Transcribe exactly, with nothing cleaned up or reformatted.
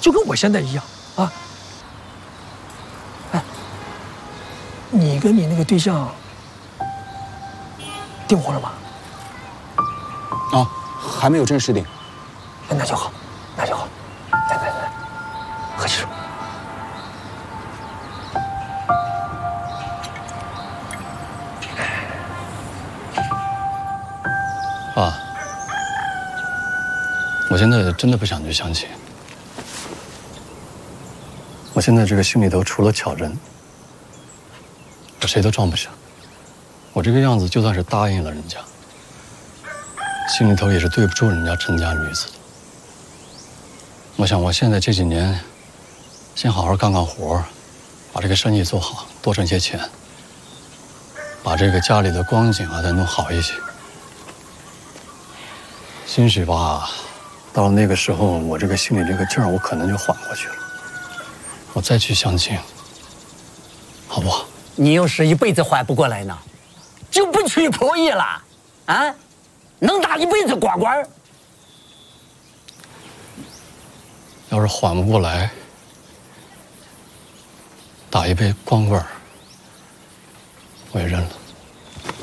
就跟我现在一样啊。哎，你跟你那个对象订婚了吗？ 啊，还没有正式订。 那就好，那就好。来来来，喝汽水。 爸，我现在真的不想去相亲。我现在这个心里头除了巧珍，我谁都装不下。我这个样子，就算是答应了人家，心里头也是对不住人家陈家女子的。我想，我现在这几年，先好好干干活，把这个生意做好，多挣些钱，把这个家里的光景啊再弄好一些。兴许吧，到了那个时候，我这个心里这个劲儿，我可能就缓过去了。我再去相亲，好不好？ 你要是一辈子缓不过来呢，就不娶婆姨了，啊？能打一辈子光棍？ 要是缓不过来，打一杯光棍儿，我也认了。